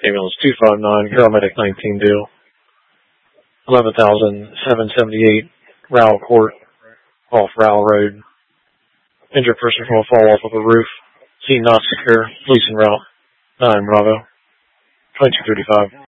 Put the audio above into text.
Ambulance 259, paramedic 19 deal. 11,778, Rowell Court, off Rowell Road. Injured person from a fall off of a roof. Scene not secure. Police en route. 9 Bravo. 2235.